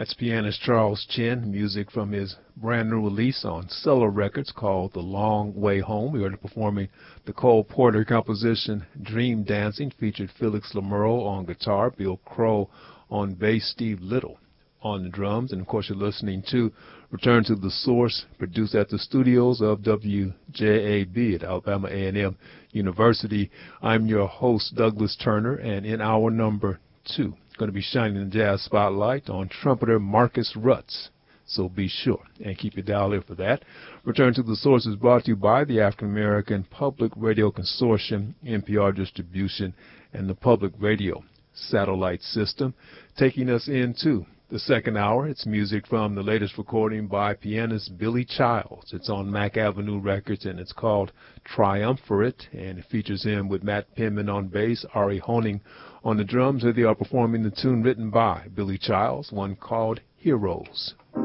That's pianist Charles Chin, music from his brand new release on Cello Records called The Long Way Home. We heard performing the Cole Porter composition Dream Dancing, featured Felix Lamuro on guitar, Bill Crow on bass, Steve Little on the drums, and of course you're listening to Return to the Source, produced at the studios of WJAB at Alabama A&M University. I'm your host, Douglas Turner, and in hour number 2, going to be shining the jazz spotlight on trumpeter Marcus Rutz. So be sure and keep your dial in for that. Return to the Source is brought to you by the African American Public Radio Consortium, NPR Distribution, and the Public Radio Satellite System. Taking us into the second hour, it's music from the latest recording by pianist Billy Childs. It's on Mack Avenue Records, and it's called Triumvirate, and it features him with Matt Penman on bass, Ari Honing on the drums. Here they are performing the tune written by Billy Childs, one called Heroes.